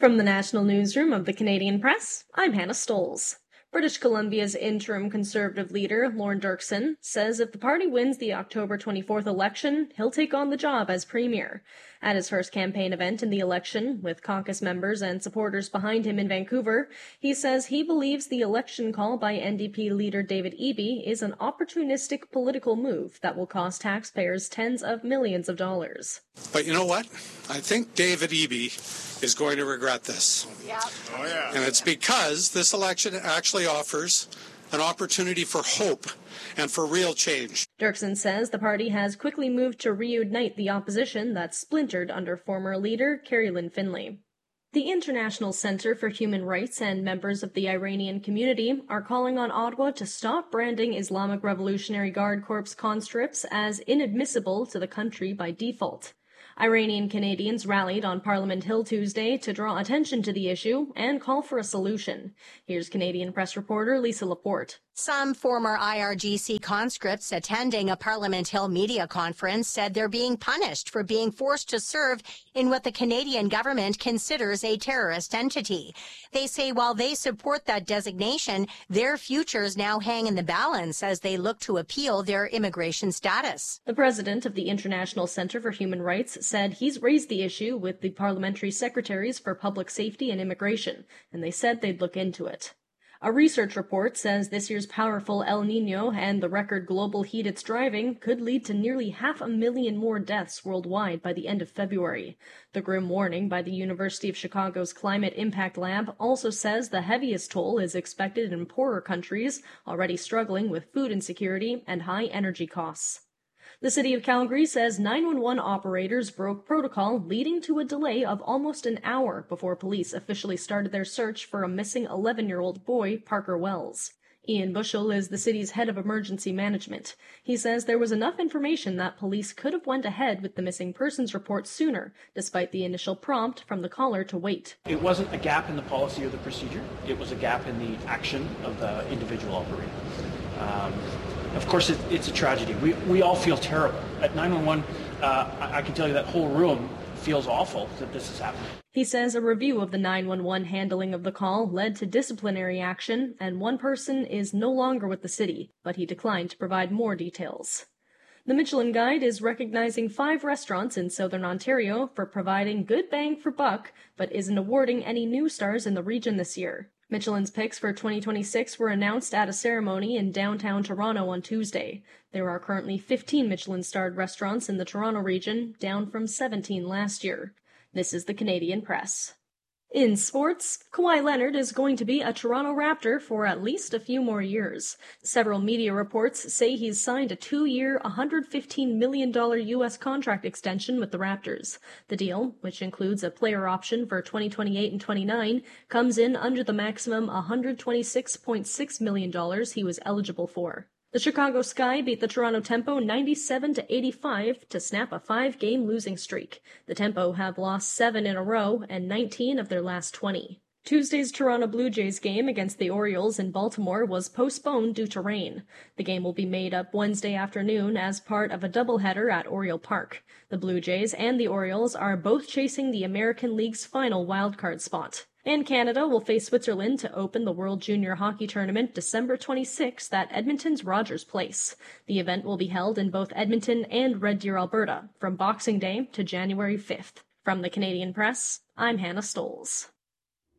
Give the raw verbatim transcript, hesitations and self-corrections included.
From the National Newsroom of the Canadian Press, I'm Hannah Stoles. British Columbia's interim Conservative leader, Lorne Dirksen, says if the party wins the October twenty-fourth election, he'll take on the job as Premier. At his first campaign event in the election, with caucus members and supporters behind him in Vancouver, he says he believes the election call by N D P leader David Eby is an opportunistic political move that will cost taxpayers tens of millions of dollars. But you know what? I think David Eby is going to regret this. Yeah. Oh, yeah. And it's because this election actually offers an opportunity for hope and for real change. Dirksen says the party has quickly moved to reunite the opposition that's splintered under former leader Kerry Lynn Finlay. The International Centre for Human Rights and members of the Iranian community are calling on Ottawa to stop branding Islamic Revolutionary Guard Corps conscripts as inadmissible to the country by default. Iranian Canadians rallied on Parliament Hill Tuesday to draw attention to the issue and call for a solution. Here's Canadian Press reporter Lisa Laporte. Some former I R G C conscripts attending a Parliament Hill media conference said they're being punished for being forced to serve in what the Canadian government considers a terrorist entity. They say while they support that designation, their futures now hang in the balance as they look to appeal their immigration status. The president of the International Centre for Human Rights said he's raised the issue with the parliamentary secretaries for public safety and immigration, and they said they'd look into it. A research report says this year's powerful El Niño and the record global heat it's driving could lead to nearly half a million more deaths worldwide by the end of February. The grim warning by the University of Chicago's Climate Impact Lab also says the heaviest toll is expected in poorer countries, already struggling with food insecurity and high energy costs. The city of Calgary says nine one one operators broke protocol, leading to a delay of almost an hour before police officially started their search for a missing eleven-year-old boy, Parker Wells. Ian Bushell is the city's head of emergency management. He says there was enough information that police could have went ahead with the missing persons report sooner, despite the initial prompt from the caller to wait. It wasn't a gap in the policy or the procedure. It was a gap in the action of the individual operator. Um, Of course, it, it's a tragedy. We we all feel terrible. At nine one one, uh, I, I can tell you that whole room feels awful that this is happening. He says a review of the nine one one handling of the call led to disciplinary action, and one person is no longer with the city, but he declined to provide more details. The Michelin Guide is recognizing five restaurants in southern Ontario for providing good bang for buck, but isn't awarding any new stars in the region this year. Michelin's picks for twenty twenty-six were announced at a ceremony in downtown Toronto on Tuesday. There are currently fifteen Michelin-starred restaurants in the Toronto region, down from seventeen last year. This is the Canadian Press. In sports, Kawhi Leonard is going to be a Toronto Raptor for at least a few more years. Several media reports say he's signed a two-year, one hundred fifteen million dollars U S contract extension with the Raptors. The deal, which includes a player option for twenty twenty-eight and twenty-nine, comes in under the maximum one hundred twenty-six point six million dollars he was eligible for. The Chicago Sky beat the Toronto Tempo ninety-seven to eighty-five to snap a five-game losing streak. The Tempo have lost seven in a row and nineteen of their last twenty. Tuesday's Toronto Blue Jays game against the Orioles in Baltimore was postponed due to rain. The game will be made up Wednesday afternoon as part of a doubleheader at Oriole Park. The Blue Jays and the Orioles are both chasing the American League's final wildcard spot. And Canada will face Switzerland to open the World Junior Hockey Tournament December twenty-sixth at Edmonton's Rogers Place. The event will be held in both Edmonton and Red Deer, Alberta, from Boxing Day to January fifth. From the Canadian Press, I'm Hannah Stoles.